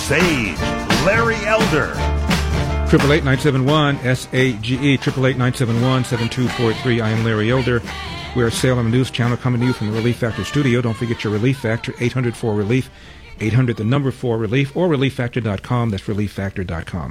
Sage, Larry Elder. 888-971-SAGE, 888-971-7243. I am Larry Elder. We're Salem News Channel coming to you from the Relief Factor studio. Don't forget your Relief Factor, 800-4-RELIEF, 800 the number 4-RELIEF, or ReliefFactor.com. That's ReliefFactor.com.